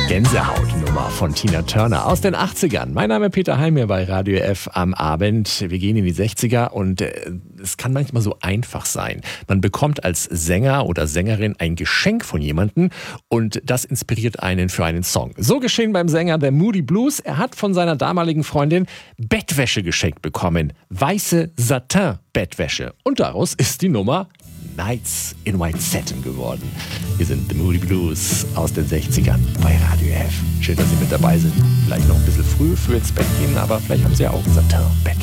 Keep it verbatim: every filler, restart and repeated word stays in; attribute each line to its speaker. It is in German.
Speaker 1: Gänsehautnummer von Tina Turner aus den achtzigern. Mein Name ist Peter Heim hier bei Radio F am Abend. Wir gehen in die sechziger und äh, es kann manchmal so einfach sein. Man bekommt als Sänger oder Sängerin ein Geschenk von jemandem und das inspiriert einen für einen Song. So geschehen beim Sänger der Moody Blues. Er hat von seiner damaligen Freundin Bettwäsche geschenkt bekommen. Weiße Satin-Bettwäsche. Und daraus ist die Nummer Nights in White Satin geworden. Wir sind The Moody Blues aus den sechzigern bei Radio F. Schön, dass Sie mit dabei sind. Vielleicht noch ein bisschen früh für ins Bett gehen, aber vielleicht haben Sie ja auch ein Satin-Bett.